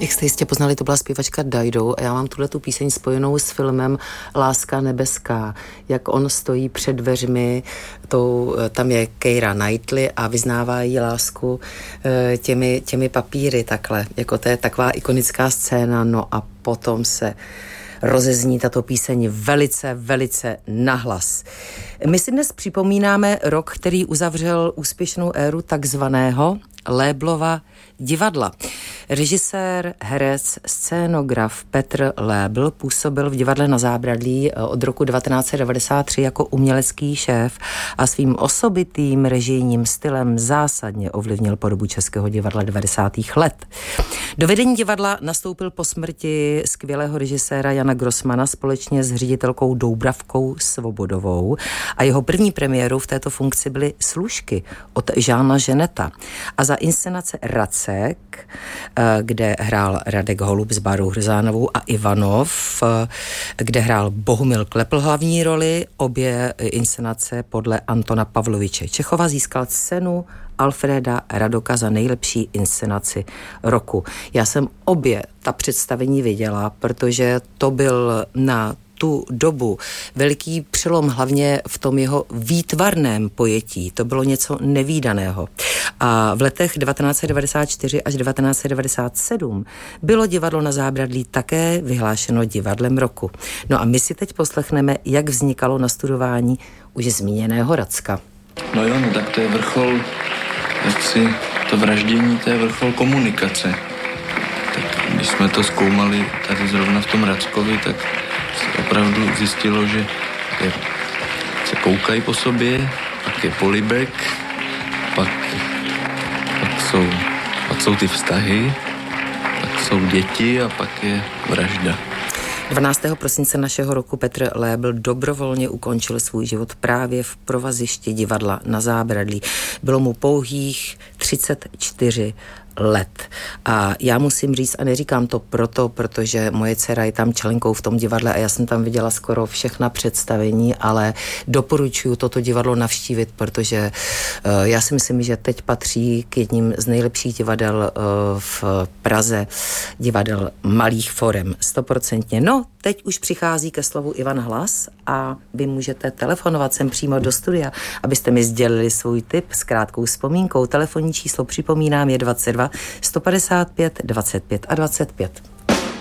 Jak jste jistě poznali, to byla zpěvačka Dido a já mám tuhletu píseň spojenou s filmem Láska nebeská. Jak on stojí před dveřmi, tam je Keira Knightley a vyznává jí lásku těmi papíry takhle. Jako to je taková ikonická scéna, no a potom se rozezní tato píseň velice, velice nahlas. My si dnes připomínáme rok, který uzavřel úspěšnou éru takzvaného Léblova divadla. Režisér, herec, scénograf Petr Lébl působil v divadle Na zábradlí od roku 1993 jako umělecký šéf a svým osobitým režijním stylem zásadně ovlivnil podobu českého divadla 90. let. Do vedení divadla nastoupil po smrti skvělého režiséra Jana Grossmana společně s ředitelkou Doubravkou Svobodovou a jeho první premiérou v této funkci byly Služky od Žána Ženeta. A za inscenace Racek, kde hrál Radek Holub s Bárou Hryzánovou a Ivanov, kde hrál Bohumil Klepl hlavní roli, obě inscenace podle Antona Pavloviče Čechova, získal cenu Alfreda Radoka za nejlepší inscenaci roku. Já jsem obě ta představení viděla, protože to byl na tu dobu veliký přelom hlavně v tom jeho výtvarném pojetí. To bylo něco nevídaného. A v letech 1994 až 1997 bylo divadlo Na zábradlí také vyhlášeno divadlem roku. No a my si teď poslechneme, jak vznikalo nastudování už zmíněného Racka. No jo, no tak to je vrchol, to vraždění, to je vrchol komunikace. Tak když jsme to zkoumali tady zrovna v tom Rackovi, tak se opravdu zjistilo, že se koukají po sobě, pak je polibek, pak jsou ty vztahy, pak jsou děti a pak je vražda. 12. prosince našeho roku Petr Lébl dobrovolně ukončil svůj život právě v provazišti divadla Na zábradlí. Bylo mu pouhých 34 let. A já musím říct, a neříkám to protože moje dcera je tam členkou v tom divadle a já jsem tam viděla skoro všechna představení, ale doporučuji toto divadlo navštívit, protože já si myslím, že teď patří k jedním z nejlepších divadel v Praze, divadel malých forem, 100%. No, teď už přichází ke slovu Ivan Hlas a vy můžete telefonovat sem přímo do studia, abyste mi sdělili svůj tip s krátkou vzpomínkou. Telefonní číslo, připomínám, je 22 155 25 a 25.